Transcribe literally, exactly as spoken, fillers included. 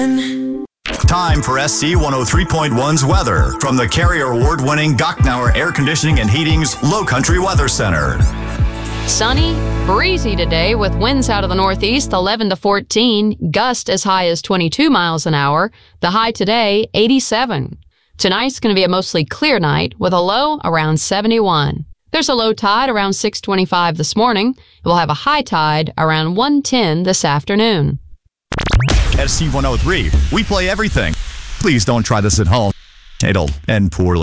Time for S C one oh three point one's weather from the Carrier Award-winning Gochnauer Air Conditioning and Heating's Low Country Weather Center. Sunny, breezy today with winds out of the northeast eleven to fourteen, gust as high as twenty-two miles an hour. The high today, eighty-seven. Tonight's going to be a mostly clear night with a low around seventy-one. There's a low tide around six twenty-five this morning. We'll have a high tide around one ten this afternoon. S C one oh three, we play everything. Please don't try this at home. It'll end poorly.